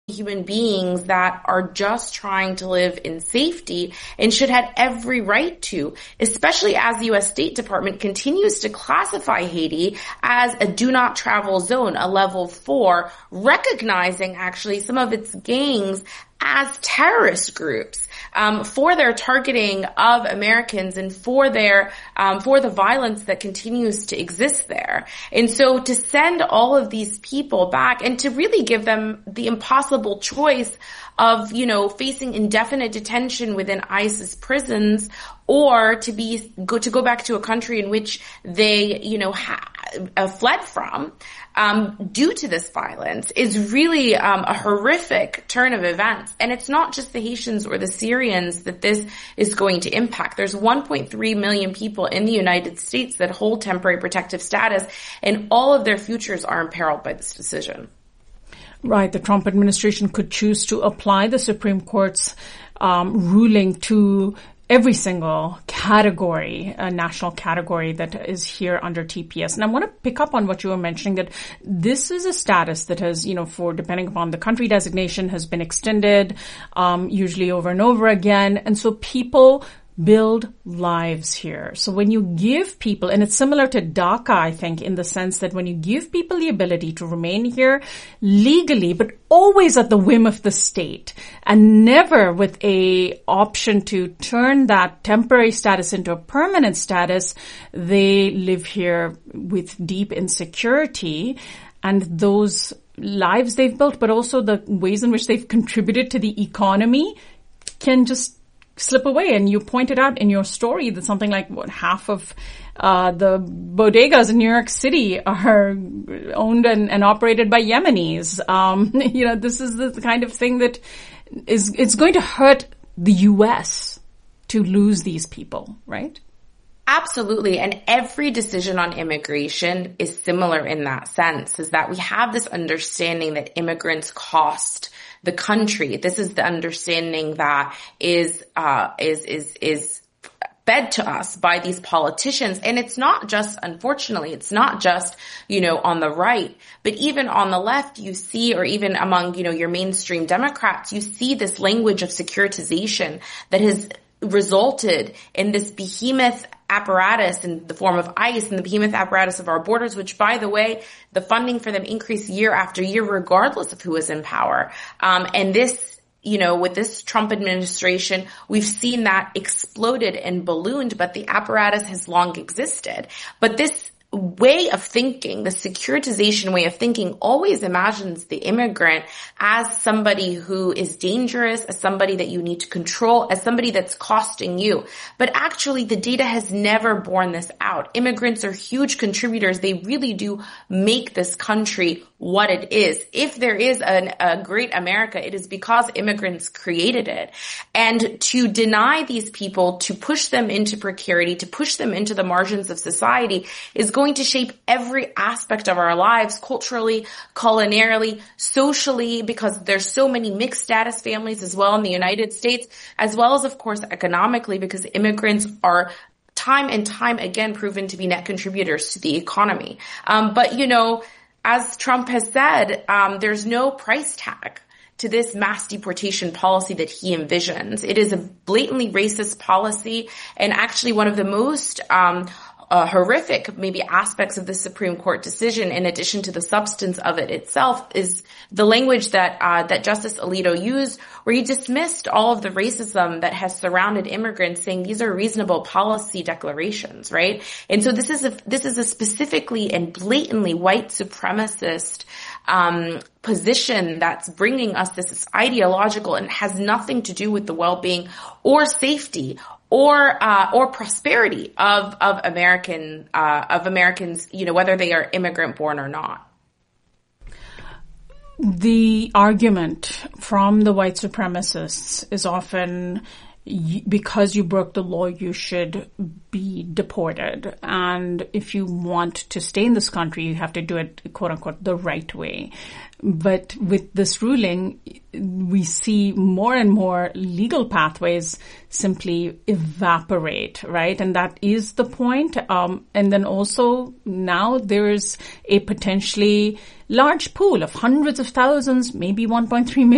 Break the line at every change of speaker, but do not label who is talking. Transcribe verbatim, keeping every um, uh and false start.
human beings that are just trying to live in safety and should have every right to, especially as the U S State Department continues to classify Haiti as a do not travel zone, a level four, recognizing actually some of its gangs as terrorist groups, um, for their targeting of Americans and for their, um, for the violence that continues to exist there. And so to send all of these people back and to really give them the impossible choice of, you know, facing indefinite detention within ICE's prisons or to be, go, to go back to a country in which they, you know, ha- uh, fled from, um, due to this violence is really, um, a horrific turn of events. And it's not just the Haitians or the Syrians that this is going to impact. There's one point three million people in the United States that hold temporary protective status, and all of their futures are imperiled by this decision.
Right. The Trump administration could choose to apply the Supreme Court's um, ruling to every single category, a national category that is here under T P S. And I want to pick up on what you were mentioning, that this is a status that has, you know, for depending upon the country designation, has been extended, um, usually over and over again. And so people build lives here. So when you give people, and it's similar to DACA, I think, in the sense that when you give people the ability to remain here legally, but always at the whim of the state, and never with a option to turn that temporary status into a permanent status, they live here with deep insecurity. And those lives they've built, but also the ways in which they've contributed to the economy, can just slip away. And you pointed out in your story that something like what half of uh the bodegas in New York City are owned and, and operated by Yemenis. Um, you know, this is the kind of thing that is it's going to hurt the U S to lose these people, right?
Absolutely. And every decision on immigration is similar in that sense, is that we have this understanding that immigrants cost the country. This is the understanding that is, uh, is, is, is fed to us by these politicians. And it's not just, unfortunately, it's not just, you know, on the right, but even on the left, you see, or even among, you know, your mainstream Democrats, you see this language of securitization that has resulted in this behemoth apparatus in the form of ICE and the behemoth apparatus of our borders, which, by the way, the funding for them increased year after year, regardless of who is in power. Um, and this, you know, with this Trump administration, we've seen that exploded and ballooned, but the apparatus has long existed. But this way of thinking, the securitization way of thinking, always imagines the immigrant as somebody who is dangerous, as somebody that you need to control, as somebody that's costing you. But actually, the data has never borne this out. Immigrants are huge contributors. They really do make this country what it is. If there is an, a great America, it is because immigrants created it. And to deny these people, to push them into precarity, to push them into the margins of society, is going to shape every aspect of our lives, culturally, culinarily, socially, because there's so many mixed status families as well in the United States, as well as, of course, economically, because immigrants are time and time again proven to be net contributors to the economy. Um, but, you know, as Trump has said, um, there's no price tag to this mass deportation policy that he envisions. It is a blatantly racist policy, and actually one of the most um Uh, horrific maybe aspects of the Supreme Court decision, in addition to the substance of it itself, is the language that uh, that Justice Alito used, where he dismissed all of the racism that has surrounded immigrants, saying these are reasonable policy declarations, right? And so this is a this is a specifically and blatantly white supremacist um position that's bringing us this, this ideological, and has nothing to do with the well-being or safety or uh or prosperity of of American uh of Americans, you know, whether they are immigrant born or not.
The argument from the white supremacists is often, because you broke the law, you should be deported. And if you want to stay in this country, you have to do it, quote unquote, the right way. But with this ruling, we see more and more legal pathways simply evaporate, right? And that is the point. Um, and then also now there is a potentially large pool of hundreds of thousands, maybe one point three million